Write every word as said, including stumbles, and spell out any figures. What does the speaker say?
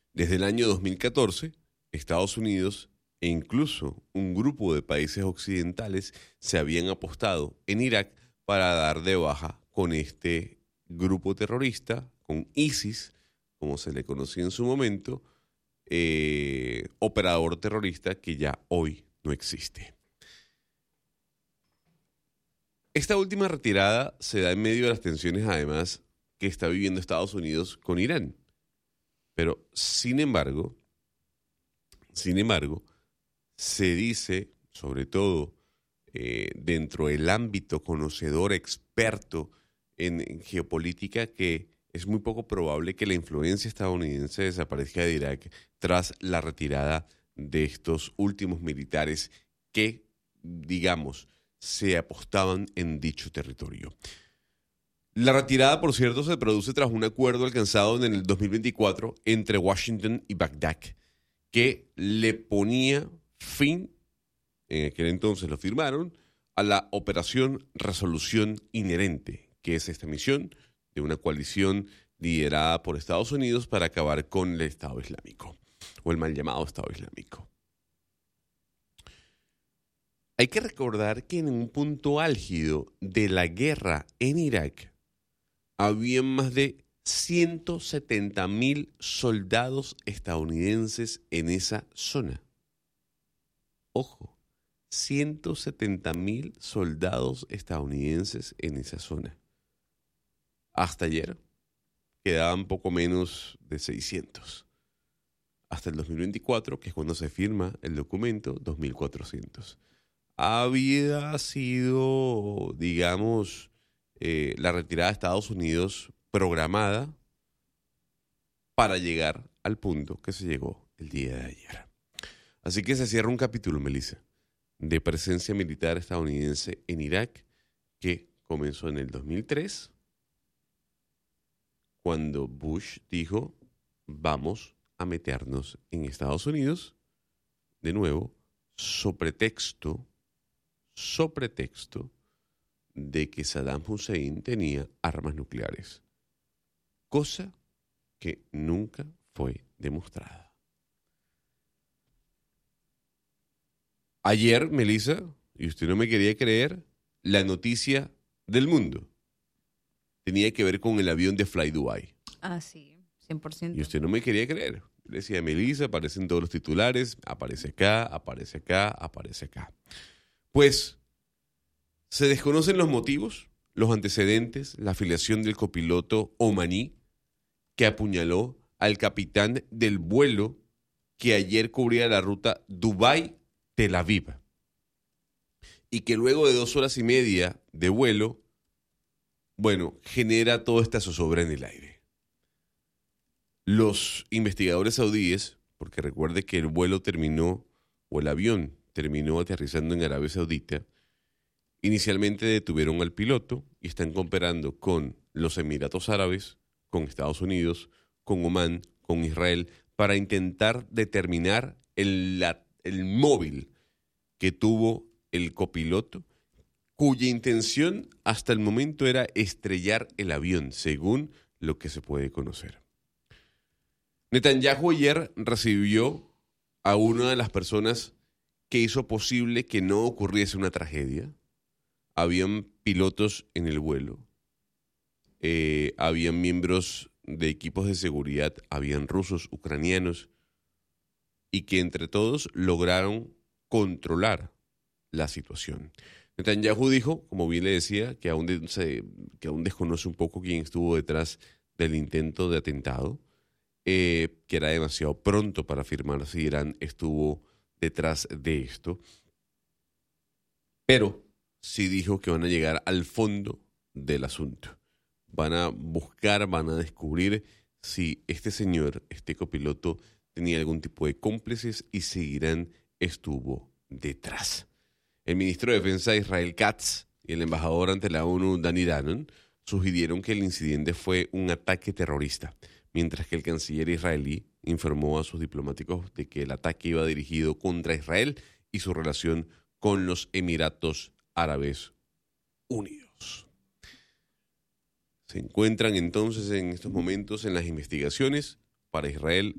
Desde el año dos mil catorce, Estados Unidos e incluso un grupo de países occidentales se habían apostado en Irak para dar de baja con este grupo terrorista, con ISIS, como se le conocía en su momento, eh, operador terrorista que ya hoy no existe. Esta última retirada se da en medio de las tensiones, además, que está viviendo Estados Unidos con Irán. Pero, sin embargo, sin embargo, se dice, sobre todo eh, dentro del ámbito conocedor, experto en, en geopolítica, que es muy poco probable que la influencia estadounidense desaparezca de Irak tras la retirada de estos últimos militares que, digamos, se apostaban en dicho territorio. La retirada, por cierto, se produce tras un acuerdo alcanzado en el dos mil veinticuatro entre Washington y Bagdad, que le ponía fin, en aquel entonces lo firmaron, a la Operación Resolución Inherente, que es esta misión de una coalición liderada por Estados Unidos para acabar con el Estado Islámico, o el mal llamado Estado Islámico. Hay que recordar que en un punto álgido de la guerra en Irak, había más de ciento setenta mil soldados estadounidenses en esa zona. Ojo, ciento setenta mil soldados estadounidenses en esa zona. Hasta ayer quedaban poco menos de seiscientos. Hasta el dos mil veinticuatro, que es cuando se firma el documento, dos mil cuatrocientos. Había sido, digamos, eh, la retirada de Estados Unidos programada para llegar al punto que se llegó el día de ayer. Así que se cierra un capítulo, Melissa, de presencia militar estadounidense en Irak que comenzó en el dos mil tres, cuando Bush dijo, vamos a meternos en Estados Unidos, de nuevo, sobre texto, sobre texto de que Saddam Hussein tenía armas nucleares, cosa que nunca fue demostrada. Ayer, Melissa, y usted no me quería creer, la noticia del mundo tenía que ver con el avión de Fly Dubai. Ah, sí, cien por ciento. Y usted no me quería creer. Le decía, Melissa, aparecen todos los titulares, aparece acá, aparece acá, aparece acá. Pues se desconocen los motivos, los antecedentes, la afiliación del copiloto omaní que apuñaló al capitán del vuelo que ayer cubría la ruta Dubái-Tel Aviv y que luego de dos horas y media de vuelo, bueno, genera toda esta zozobra en el aire. Los investigadores saudíes, porque recuerde que el vuelo terminó, o el avión terminó aterrizando en Arabia Saudita, inicialmente detuvieron al piloto y están cooperando con los Emiratos Árabes, con Estados Unidos, con Omán, con Israel, para intentar determinar el, la, el móvil que tuvo el copiloto, cuya intención hasta el momento era estrellar el avión, según lo que se puede conocer. Netanyahu ayer recibió a una de las personas que hizo posible que no ocurriese una tragedia. Habían pilotos en el vuelo, eh, habían miembros de equipos de seguridad, habían rusos, ucranianos, y que entre todos lograron controlar la situación. Netanyahu dijo, como bien le decía, que aún, de, se, que aún desconoce un poco quién estuvo detrás del intento de atentado, eh, que era demasiado pronto para afirmar si Irán estuvo detrás de esto, pero sí dijo que van a llegar al fondo del asunto. Van a buscar, van a descubrir si este señor, este copiloto, tenía algún tipo de cómplices y si Irán estuvo detrás. El ministro de Defensa de Israel Katz y el embajador ante la ONU Danny Danon sugirieron que el incidente fue un ataque terrorista, mientras que el canciller israelí informó a sus diplomáticos de que el ataque iba dirigido contra Israel y su relación con los Emiratos Árabes Unidos. Se encuentran entonces en estos momentos en las investigaciones. Para Israel